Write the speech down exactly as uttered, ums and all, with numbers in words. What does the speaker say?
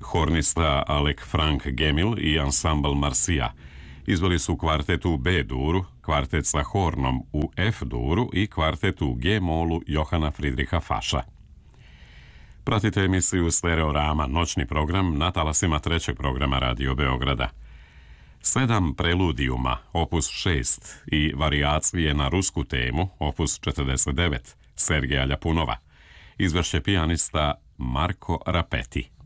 Hornista Alek Frank Gemil i ansambl Marsija izveli su kvartet u B-duru, kvartet sa hornom u F-duru i kvartet u G-molu Johana Friedricha Fascha. Pratite emisiju Stereorama, noćni program na talasima trećeg programa Radio Beograda. Sedam preludijuma, opus šest, i varijacije na rusku temu, opus četrdeset devet, Sergeja Ljapunova, izvešće pijanista Marko Rapeti.